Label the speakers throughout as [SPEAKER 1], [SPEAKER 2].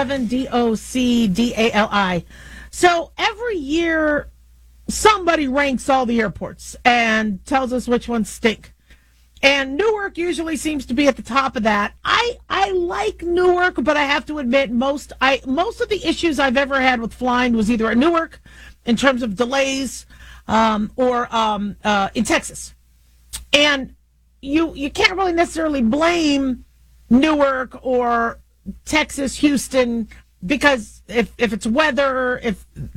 [SPEAKER 1] 2.7 DOCDALI. So every year, somebody ranks all the airports and tells us which ones stink. And Newark usually seems to be at the top of that. I like Newark, but I have to admit most of the issues I've ever had with flying was either at Newark in terms of delays or in Texas. And you can't really necessarily blame Newark or Texas, Houston, because if it's weather, and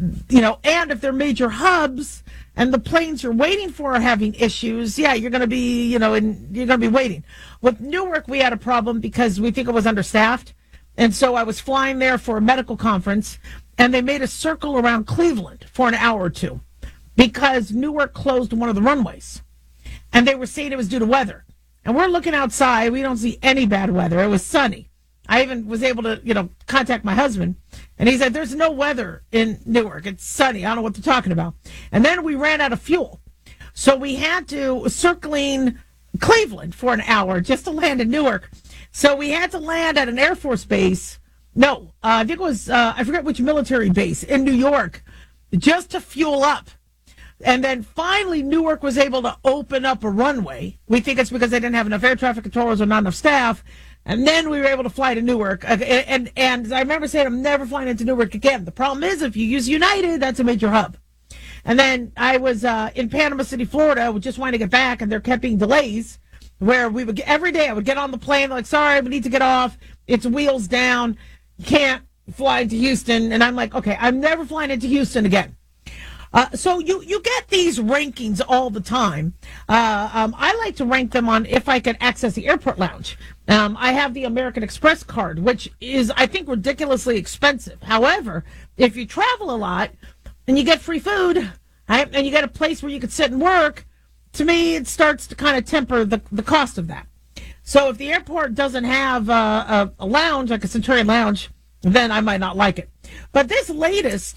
[SPEAKER 1] if they're major hubs and the planes you're waiting for are having issues, yeah, you're going to be, you're going to be waiting. With Newark, we had a problem because we think it was understaffed. And so I was flying there for a medical conference, and they made a circle around Cleveland for an hour or two because Newark closed one of the runways. And they were saying it was due to weather. And we're looking outside. We don't see any bad weather. It was sunny. I even was able to, contact my husband. And he said, there's no weather in Newark. It's sunny. I don't know what they're talking about. And then we ran out of fuel. So we had to circling Cleveland for an hour just to land in Newark. So we had to land at an Air Force base. No, I think it was, I forget which military base in New York, just to fuel up. And then finally Newark was able to open up a runway. We think it's because they didn't have enough air traffic controllers or not enough staff. And then we were able to fly to Newark. And I remember saying, I'm never flying into Newark again. The problem is, if you use United, that's a major hub. And then I was in Panama City, Florida, just wanting to get back, and there kept being delays where we would every day I would get on the plane, like, sorry, we need to get off. It's wheels down. You can't fly into Houston. And I'm like, okay, I'm never flying into Houston again. So you get these rankings all the time. I like to rank them on if I can access the airport lounge. I have the American Express card, which is, I think, ridiculously expensive. However, if you travel a lot and you get free food and you get a place where you can sit and work, to me, it starts to kind of temper the cost of that. So if the airport doesn't have a lounge, like a Centurion Lounge, then I might not like it. But this latest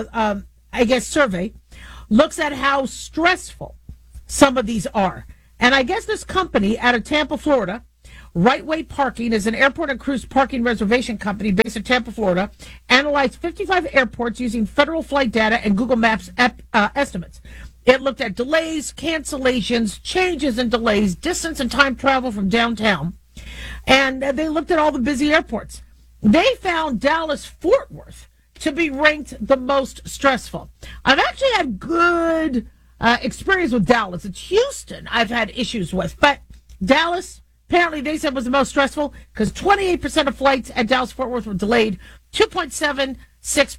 [SPEAKER 1] survey looks at how stressful some of these are. And I guess this company out of Tampa, Florida, Right Way Parking, is an airport and cruise parking reservation company based in Tampa, Florida, analyzed 55 airports using federal flight data and Google Maps estimates. It looked at delays, cancellations, changes in delays, distance and time travel from downtown. And they looked at all the busy airports. They found Dallas-Fort Worth to be ranked the most stressful. I've actually had good experience with Dallas. It's Houston I've had issues with. But Dallas, apparently they said was the most stressful because 28% of flights at Dallas-Fort Worth were delayed. 2.76%